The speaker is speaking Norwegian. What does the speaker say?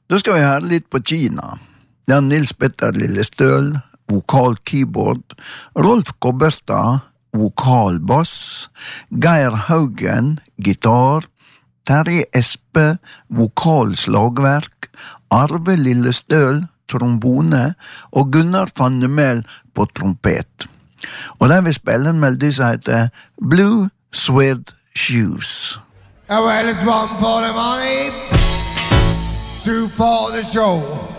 Da skal vi høre litt på Kina. Det er Nils Petter Lillestøl, vokal keyboard, Rolf Kobberstad, vokal bass, Geir Haugen, gitar, Terje Espe, vokal slagverk, Arve Lillestøl, trombone, og Gunnar Fannemel på trompet. Og der vil spille en melodi som heter Blue Suede Shoes. Well, it's one for the money, two for the show.